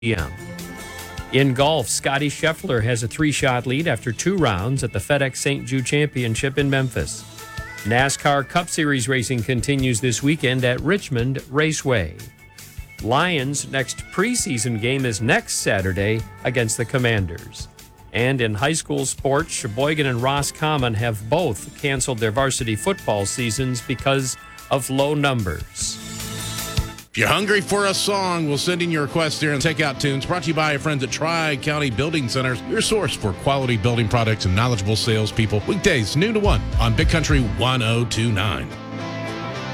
p.m. In golf, Scotty Scheffler has a 3-shot lead after 2 rounds at the FedEx St. Jude Championship in Memphis. NASCAR Cup Series racing continues this weekend at Richmond Raceway. Lions' next preseason game is next Saturday against the Commanders. And in high school sports, Sheboygan and Roscommon have both canceled their varsity football seasons because of low numbers. If you're hungry for a song, we'll send in your request here and Takeout Tunes, brought to you by our friends at Tri-County Building Centers, your source for quality building products and knowledgeable salespeople. Weekdays, noon to 1 on Big Country 1029.